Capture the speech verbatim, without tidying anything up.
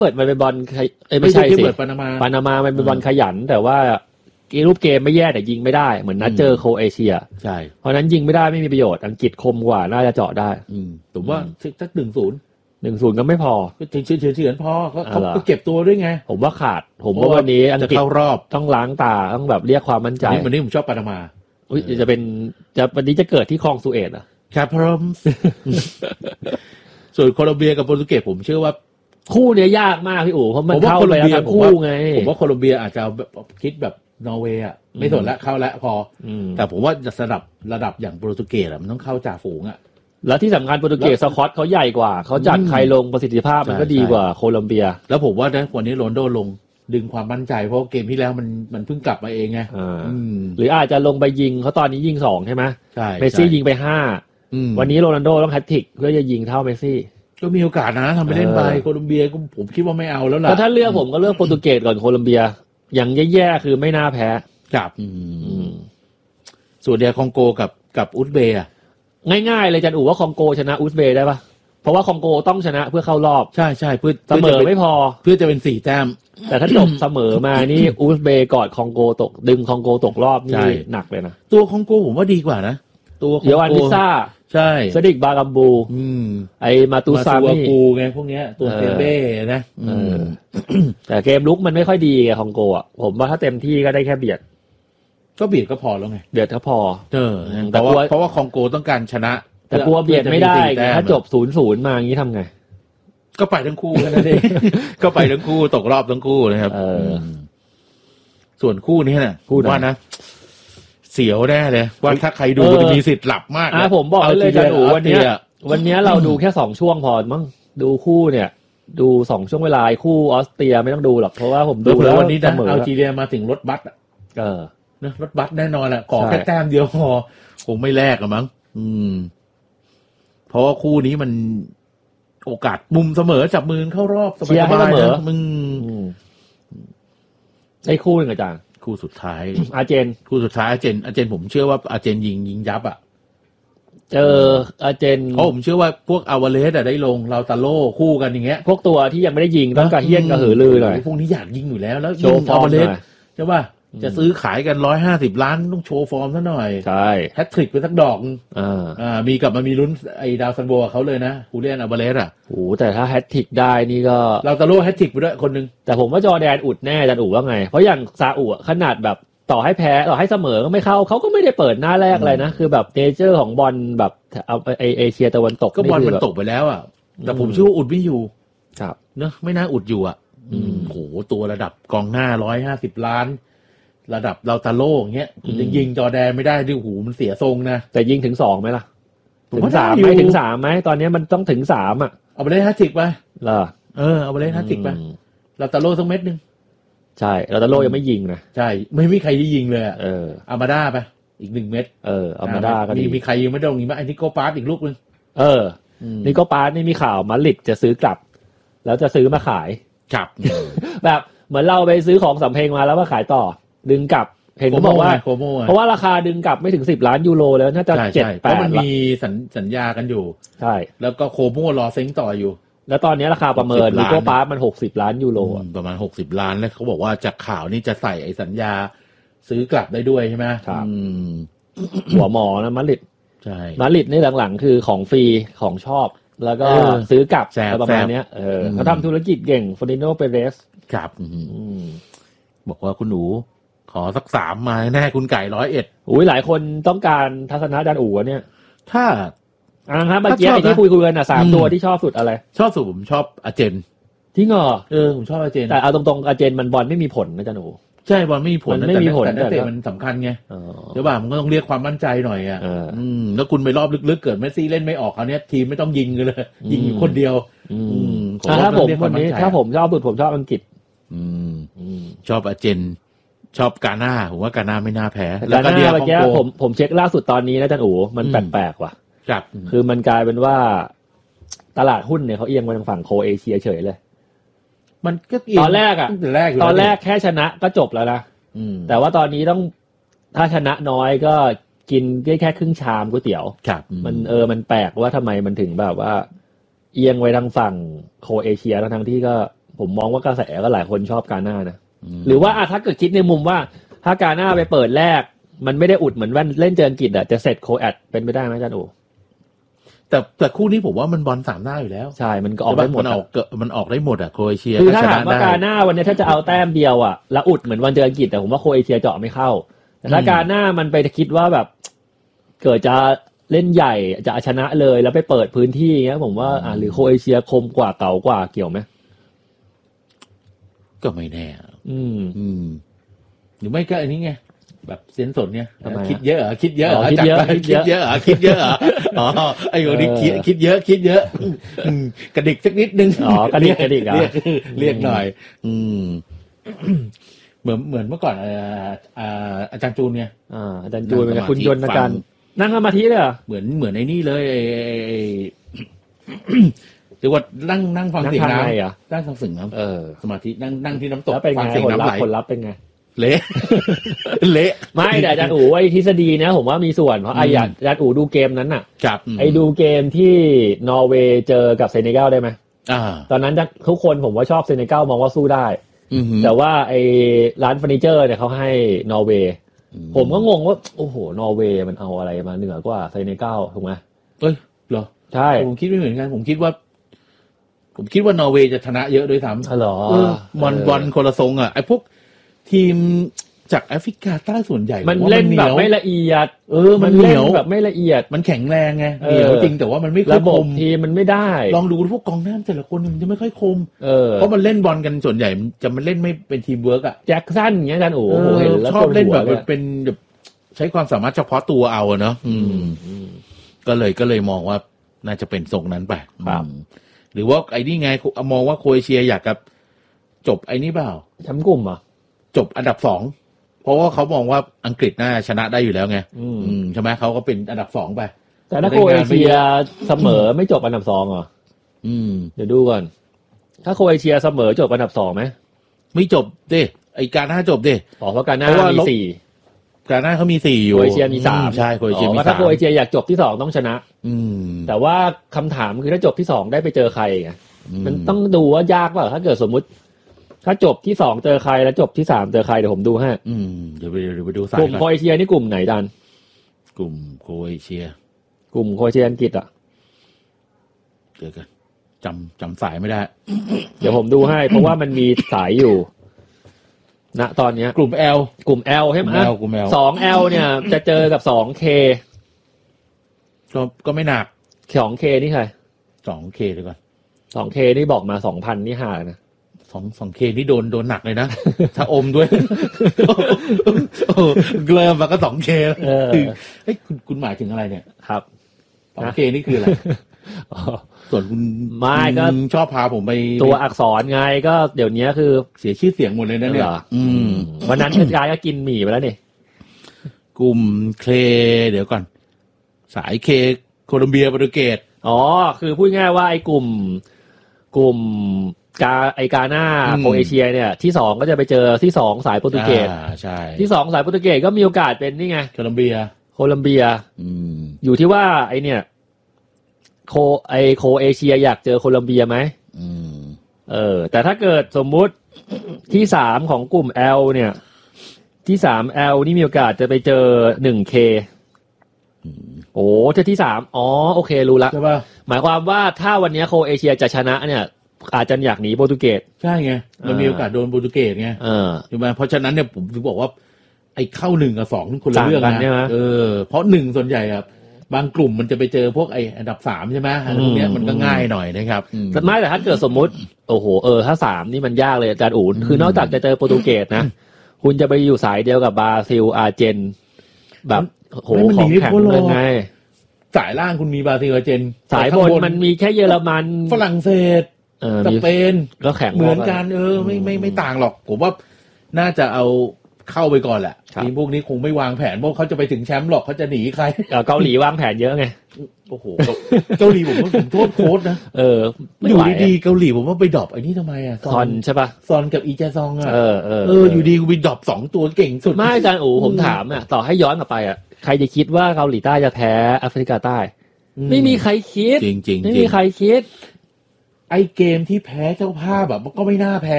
เปิดมันเป็นบอลเอ้ยไม่ใช่สิปานามาปานามามันเป็นบอลขยันแต่ว่ารูปเกมไม่แย่แต่ยิงไม่ได้เหมือนนัดเจอโครเอเชียใช่เพราะนั้นยิงไม่ได้ไม่มีประโยชน์อังกฤษคมกว่าน่าจะเจาะได้อืมผมว่าสัก หนึ่งศูนย์หนึ่งศูนย์ ก็ไม่พอก็เฉยๆๆพอเขาก็เก็บตัวด้วยไงผมว่าขาดผมว่าวันนี้อังกฤษเข้ารอบต้องล้างตาต้องแบบเรียกความมั่นใจวันนี้ผมชอบปานามาอุ๊ยจะเป็นจะวันนี้จะเกิดที่คลองสุเอตอ่ะครับพร้อมส่วนโคลอมเบียกับโปรตุเกสผมเชื่อว่าคู่เนี้ยยากมากพี่อู๋เพราะมันเข้าไปแล้วคู่ไงผมว่าโคลอมเบียอาจจะคิดแบบนอร์เวย์อ่ะไม่สนละเข้าละพอแต่ผมว่าจะระดับระดับอย่างโปรตุเกสอ่ะมันต้องเข้าจ่าฝูงอ่ะแล้วที่สำคัญโปรตุเกสสควอตเขาใหญ่กว่าเขาจัดใครลงประสิทธิภาพมันก็ดีกว่าโคลอมเบียแล้วผมว่านะวันนี้โรนลโดลงดึงความมั่นใจเพราะเกมที่แล้วมันมันเพิ่งกลับมาเองไงหรืออาจจะลงไปยิงเขาตอนนี้ยิงสองใช่ไหมใช่เมสซี่ยิงไปห้าวันนี้โรนัลโดต้องแฮตทริกเพื่อจะยิงเท่าเมสซี่ก็มีโอกาสนะทำไปเล่นไปโคลอมเบียก็ผมคิดว่าไม่เอาแล้วล่ะแต่ถ้าเลือกผมก็เลือกโปรตุเกสก่อนโคลอมเบียอย่างแย่ๆคือไม่น่าแพ้ครับส่วนเดียคองโกกับกับอุซเบย์ง่ายๆเลยจันอู๋ว่าคองโกชนะอุซเบย์ได้ปะเพราะว่าคองโกต้องชนะเพื่อเข้ารอบใช่ใช่เพื่อเสมอไม่พอเพื่อจะเป็นสี่แต้มแต่ถ้าจบเสมอมานี่อุซเบย์กอดคองโกตกดึงคองโกตกรอบนี่หนักเลยนะตัวคองโกผมว่าดีกว่านะตัวเยวันพิซซ่าใช่ซดิกบากัมบูไอมาตูซามี่กูไงพวกเนี้ยตัวเซเบ้นะแต่เกมลุกมันไม่ค่อยดีไงคองโกอ่ะผมว่าถ้าเต็มที่ก็ได้แค่เบียดก็เบียดก็พอแล้วไงเบียดก็พอเออแต่ว่าเพราะว่าคองโกต้องการชนะแต่กลัวเบียดไม่ได้ถ้าจบ ศูนย์ศูนย์ มาอย่างนี้ทำไงก็ไปทั้งคู่กันนั่นเองก็ไปทั้งคู่ตกรอบทั้งคู่นะครับส่วนคู่นี้น่ะว่านะเสียวแน่เลยว่าถ้าใครดูจะมีสิทธิ์หลับมากนะผมบอกเลยจันอูวันนี้วันนี้เราดูแค่สองช่วงพอมั้งดูคู่เนี่ยดูสองช่วงเวลาคู่ออสเตรียไม่ต้องดูหรอกเพราะว่าผมดูแล้ววันนี้นะอัลจีเรียมาถึงรถบัสอ่ะเออนะรถบัสแน่นอนแหละขอแค่แต้มเดียวพอคงไม่แลกหรอกมั้งอืมเพราะว่าคู่นี้มันโอกาสมุมเสมอจับมือเข้ารอบสบายๆนะมึงไอ้คู่นึงอาจารย์คู่สุดท้ายอาร์เจนคู่สุดท้ายอาร์เจนอาร์เจนผมเชื่อว่าอาร์เจนยิงยิงยับอ่ะเจออาร์เจนเพราะผมเชื่อว่าพวกอาวาเลสอ่ะได้ลงลาวตาโลคู่กันอย่างเงี้ยพวกตัวที่ยังไม่ได้ยิงต้องกระเฮี้ยนกระหือรือหน่อยพวกนี้อยากยิงอยู่แล้วแล้วยิงอาวาเลสใช่ป่ะจะซื้อขายกันหนึ่งร้อยห้าสิบล้านต้องโชว์ฟอร์มซะหน่อยใช่แฮตทริกไปสักดอกอ่าอ่ามีกลับมามีลุ้นไอ้ดาวซันโบเขาเลยนะฮูเลียนอัลบาเรสอ่ะโอ้แต่ถ้าแฮตทริกได้นี่ก็เราตาโลแฮตทริกไปด้วยคนนึงแต่ผมว่าจอร์แดนอุดแน่จันอู๋ว่าไงเพราะอย่างซาอุขนาดแบบต่อให้แพ้ต่อให้เสมอก็ไม่เข้าเขาก็ไม่ได้เปิดหน้าแรกอะไรนะคือแบบเนเจอร์ของบอลแบบเอาเอเอเชียตะวันตกก็บอลมันตกไปแล้วอ่ะแต่ผมเชื่อว่าอุดไม่อยู่ครับเนอะไม่น่าอุดอยู่อ่ะอืมโหตัวระดับกองหน้าหนึ่งร้อยห้าสิบล้านระดับเราตาโล่อย่างเงี้ยจะยิงจอแดนไม่ได้ดิหูมันเสียทรงนะแต่ยิงถึงสองไหมล่ะถึงสามไหมถึงสามไหมตอนนี้มันต้องถึงสามอ่ะเอาไปเล่นแฮตทริกไปเหรอเออเอาไปเล่นแฮตทริกไปเราตาโล่สักเม็ดนึงใช่เราตาโล่ยังไม่ยิงนะใช่ไม่มีใครที่ยิงเลยอ่ะเอออามาด้าไปอีกหนึ่งเม็ดเอออามาด้าก็มีมีใครยิงไม่ได้ตรงนี้มั้ยไอ้นิโก้ปาสอีกลูกนึงเออนิโก้ปาสนี่มีข่าวมาดริดจะซื้อกลับแล้วจะซื้อมาขายครับแบบเหมือนเราไปซื้อของสำเพ็งมาแล้วมาขายต่อดึงกลับเห็นเขาบอกว่าเพราะว่าราคาดึงกลับไม่ถึงสิบล้านยูโรแล้วน่าจะเจ็ด แปดเพราะมันมีสัญญากันอยู่ใช่แล้วก็โคโม่รอเซ้งต่ออยู่แล้วตอนนี้ราคาประเมินนิโก้ปาสมันหกสิบล้านยูโรประมาณหกสิบล้านแล้วเขาบอกว่าจากข่าวนี่จะใส่ไอ้สัญญาซื้อกลับได้ด้วยใช่ไหมครับหัวหมอนะมาดริดใช่มาดริดนี่หลังๆคือของฟรีของชอบแล้วก็ซื้อกลับประมาณนี้เออเขาทำธุรกิจเก่งฟอร์ดิโนเปเรสครับบอกว่าคุณหนูขอสักสามมาแน่คุณไก่ร้อยเอ็ดอุ้ยหลายคนต้องการทัศนะอาจารย์อู๋เนี่ยถ้าอ่าฮะเมื่อกี้ที่คุยคุยกันอ่ะสามตัวที่ชอบสุดอะไรชอบสุดผมชอบอาเจนที่งอเออผมชอบอาเจนแต่เอาตรงๆอาเจนมันบอลไม่มีผลนะอาจารย์อู๋ใช่บอลไม่มีผลไม่มีผลแต่นักเตะมันสำคัญไงเดี๋ยวบ่ามันก็ต้องเรียกความมั่นใจหน่อยอ่ะอืมแล้วคุณไปรอบลึกๆเกิดเมสซี่เล่นไม่ออกคราวนี้ทีมไม่ต้องยิงกันเลยยิงอยู่คนเดียวอืมถ้าผมวันนี้ถ้าผมชอบสุดผมชอบอังกฤษอืมชอบอาเจนชอบกาน่าผมว่ากาน่าไม่น่าแพ้แล้วก็เดียวของผมผมเช็คล่าสุดตอนนี้นะอาจารย์อู๋มันแปลกๆว่ะครับคือมันกลายเป็นว่าตลาดหุ้นเนี่ยเขาเอียงไปทางฝั่งโคเอเชียเฉยเลยมันก็ตอนแรกอ่ะตอนแรกแค่ชนะก็จบแล้วนะแต่ว่าตอนนี้ต้องถ้าชนะน้อยก็กินได้แค่ครึ่งชามก๋วยเตี๋ยวมันเออมันแปลกว่าทำไมมันถึงแบบว่าเอียงไปทางฝั่งโคเอเชียทั้งที่ก็ผมมองว่ากระแสก็หลายคนชอบกาน่านะหรือว่าถ้าเกิดคิดในมุมว่าถ้ากาน่าไปเปิดแรกมันไม่ได้อุดเหมือนวันเล่นเจออังกฤษอ่ะจะเสร็จโคแอดเป็นไปได้ไหมอาจารย์โอแต่แต่คู่นี้ผมว่ามันบอลสามหน้าอยู่แล้วใช่มันก็ออกได้หมดมันออกมันออกได้หมดอ่ะโครเอเชียคือถ้าถามว่ากาน่าวันนี้ถ้าจะเอาแต้มเดียวอ่ะแล้วอุดเหมือนวันเจออังกฤษแต่ผมว่าโครเอเชียเจาะไม่เข้าแต่ถ้ากาน่ามันไปคิดว่าแบบเกิดจะเล่นใหญ่จะชนะเลยแล้วไปเปิดพื้นที่เงี้ยผมว่าอ่าหรือโครเอเชียคมกว่าเก่ากว่าเกี่ยวไหมก็ไม่แน่อืมอืมหรือไม่ก็อันนี้ไงแบบเซนสดเนี่ยคิดเยอะเหรอคิดเยอะเหรอจัดไปคิดเยอะเหรอคิดเยอะเหรออ๋อไอ้คนนี้คิดคิดเยอะคิดเยอะกระดิกสักนิดนึงอ๋อกระดิกกระดิกอ่ะเรียกหน่อยอืมเหมือนเหมือนเมื่อก่อนอ่าอาจารย์จูนเนี่ยอ่าอาจารย์จูนเป็นคุณยนต์อาจารย์นั่งสมาธิเลยเหรอเหมือนเหมือนไอ้นี่เลยไอ้เรียกว่านั่งนั่งฟังเสียงน้ำนั่งฟังเสียงน้ำเออสมาธินั่งนั่งที่น้ำตกฟังเสียงน้ำไหลผลลัพธ์เป็นไงเละเละไม่แต่อาจารย์อู๋ไอ้ทฤษฎีนะผมว่ามีส่วนเพราะไอ้อาจารย์อู๋ดูเกมนั้นน่ะไอ้ดูเกมที่นอร์เวย์เจอกับเซเนกัลได้ไหมตอนนั้นทุกคนผมว่าชอบเซเนกัลมองว่าสู้ได้แต่ว่าไอ้ร้านเฟอร์นิเจอร์เนี่ยเขาให้นอร์เวย์ผมก็งงว่าโอ้โหนอร์เวย์มันเอาอะไรมาเหนือกว่าเซเนกัลถูกไหมเอ้ยเหรอใช่ผมคิดไม่เหมือนกันผมคิดว่าผมคิดว่านอร์เวย์จะชนะเยอะด้วยซ้ำอ๋อเหรอมอนบอลคนละทรงอ่ะไอ้พวกทีมจากแอฟริกาใต้ส่วนใหญ่มันเล่นแบบไม่ละเอียดเออมันเหนียวแบบไม่ละเอียดมันแข็งแรงไงเหนียวจริงแต่ว่ามันไม่คมระบบทีมมันไม่ได้ลองดูพวกกองหน้าแต่ละคนมันจะไม่ค่อยคมเพราะมันเล่นบอลกันส่วนใหญ่จะมันเล่นไม่เป็นทีมเวิร์กอ่ะแจ็คสันอย่างเงี้ยกันโอ้โหเห็นแล้วชอบเล่นแบบเป็นแบบใช้ความสามารถเฉพาะตัวเอาเนาะก็เลยก็เลยมองว่าน่าจะเป็นทรงนั้นไปหรือว่าไอ้นี่ไงมองว่าโครเอเชียอยากกับจบไอ้นี่เปล่าแชมป์กลุ่มอ่ะจบอันดับสองเพราะว่าเขามองว่าอังกฤษน่าชนะได้อยู่แล้วไงใช่ไหมเขาก็เป็นอันดับสองไปแต่ถ้าโครเอเชียเสมอไม่จบอันดับสองเหรอเดี๋ยวดูก่อนถ้าโครเอเชียเสมอจบอันดับสองไหมไม่จบดิไอการหน้าจบดิอ๋อเพราะการหน้ามีสี่การหน้าเขามีสี่อยู่โครเอเชียมีสามใช่โครเอเชียมีสามถ้าโครเอเชียอยากจบที่สองต้องชนะแต่ว่าคำถามคือถ้าจบที่สองได้ไปเจอใครไงมันต้องดูว่ายากเปล่าถ้าเกิดสมมุติถ้าจบที่สองเจอใครแล้วจบที่สามเจอใครเดี๋ยวผมดูให้อืมเดี๋ยวไปเดี๋ยวไปดูสายกลุ่มโครเอเชียนี่กลุ่มไหนดันกลุ่มโครเอเชียกลุ่มโครเอเชียอังกฤษอ่ะเดี๋ยวกันจำจำสายไม่ได้เดี๋ยวผมดูให้เพราะว่ามันมีสายอยู่ณตอนนี้กลุ่ม L กลุ่ม L ใช่ไหมกลุ่ม L สอง L เนี่ยจะเจอกับสอง K ก็ก็ไม่หนักสอง K นี่ใครสอง K ดีกว่าสอง K นี่บอกมา สองพัน นี่ห่านะสอง สอง เค นี่โดนโดนหนักเลยนะถ้าอมด้วยเออเริ่มมาก็ สอง เคเออเฮ้ยคุณคุณหมายถึงอะไรเนี่ยครับสอง เค นี่คืออะไรส่วนคุณไม่ก็ชอบพาผมไปตัวอักษรไงก็เดี๋ยวนี้คือเสียชื่อเสียงหมดเลยนะเนี่ยอืมวันนั้นยายก็กินหมี่ไปแล้วนี่กลุ่มเคเดี๋ยวก่อนสายเคโคลอมเบียโปรตุเกสอ๋อคือพูดง่ายว่าไอ้กลุ่มกลุ่มกาไอกาหน้าโครเอเชียเนี่ยที่สองก็จะไปเจอที่สองสายโปรตุเกสอ่าใช่ที่สองสายโปรตุเกสก็มีโอกาสเป็นนี่ไงโคลอมเบียโคลอมเบียอืมอยู่ที่ว่าไอเนี่ยโคไอโคเอเชียอยากเจอโคลอมเบียไหมอืมเออแต่ถ้าเกิดสมมุติที่สามของกลุ่ม L เนี่ยที่สาม L นี่มีโอกาสจะไปเจอ หนึ่ง เค โอ้เจอที่สามอ๋อโอเครู้ละใช่ป่ะหมายความว่าถ้าวันนี้โคเอเชียจะชนะเนี่ยอาจจะอยากหนีโปรตุเกสใช่ไงมันมีโอกาสโดนโปรตุเกสไงใช่ไหมเพราะฉะนั้นเนี่ยผมถึงบอกว่าไอ้เข้าหนึ่งกับสองคนละเรื่องนะเออเพราะหนึ่งส่วนใหญ่ครับบางกลุ่มมันจะไปเจอพวกไอ้อันดับสามใช่ไหมอันพวกนี้มันก็ง่ายหน่อยนะครับแต่ไม่แต่ถ้าเกิดสมมุติโอ้โหเออถ้าสามนี่มันยากเลยอาจารย์อู๋คือนอกจากจะเจอโปรตุเกสนะคุณจะไปอยู่สายเดียวกับบราซิลอาร์เจนแบบโหของแข็งเลยไงสายล่างคุณมีบราซิลอาร์เจนสายบนมันมีแค่เยอรมันฝรั่งเศสสเปนก็แข็งเหมือนกันเออไม่ไม่ไม่ต่างหรอกผมว่าน่าจะเอาเข้าไปก่อนแหละทีมพวกนี้คงไม่วางแผนว่าเขาจะไปถึงแชมป์หรอกเขาจะหนีใครเกาหลีวางแผนเยอะไงโอ้โหเกาหลีผมว่าผมโทษโค้ชนะเอออยู่ดีๆเกาหลีผมว่าไปดรอปไอ้นี่ทำไมอ่ะซอนใช่ป่ะซอนกับอีแจซองอ่ะเออเออเอออยู่ดีกูไปดรอปสองตัวเก่งสุดไม่อาจารย์อู๋ผมถามอ่ะต่อให้ย้อนกลับไปอ่ะใครจะคิดว่าเกาหลีใต้จะแพ้แอฟริกาใต้ไม่มีใครคิดจริงๆไม่มีใครคิดไอเกมที่แพ้เจ้าภาพแบบก็ไม่น่าแพ้